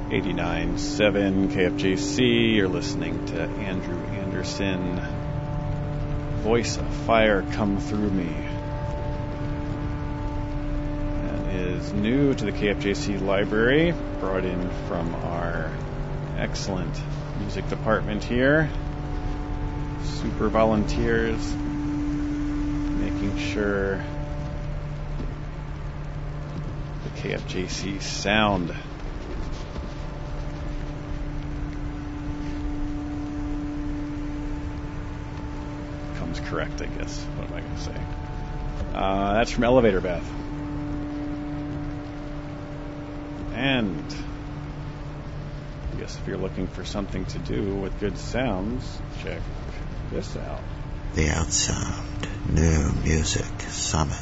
89.7 KFJC. You're listening to Andrew Anderson, Voice of Fire, Come Through Me. That is new to the KFJC library, brought in from our excellent music department here. Super volunteers, making sure the KFJC sound comes correct, I guess. What am I going to say? That's from Elevator Bath. And I guess if you're looking for something to do with good sounds, check this out. The Outsound New Music Summit.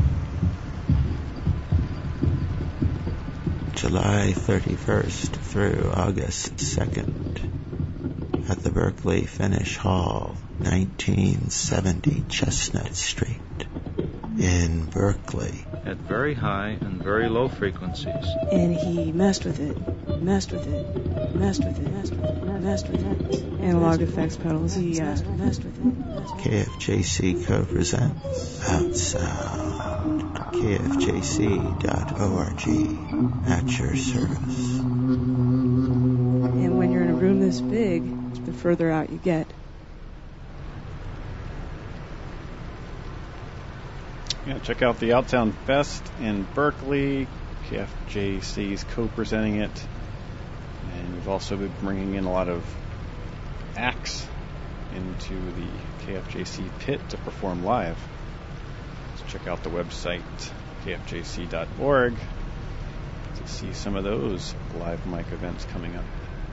July 31st through August 2nd at the Berkeley Finnish Hall, 1970 Chestnut Street in Berkeley. At very high and very low frequencies. And he messed with it. Analog effects pedals. He messed with it. KFJC co-presents Outsound. KFJC.org at your service. And when you're in a room this big, the further out you get. Yeah, check out the Outsound Fest in Berkeley. KFJC's co-presenting it. And we've also been bringing in a lot of acts into the KFJC pit to perform live. So check out the website, kfjc.org, to see some of those live mic events coming up.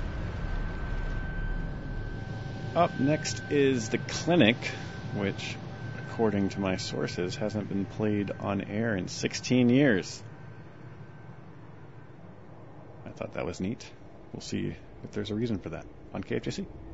Up next is The Clinic, which, according to my sources, hasn't been played on air in 16 years. I thought that was neat. We'll see if there's a reason for that on KFJC.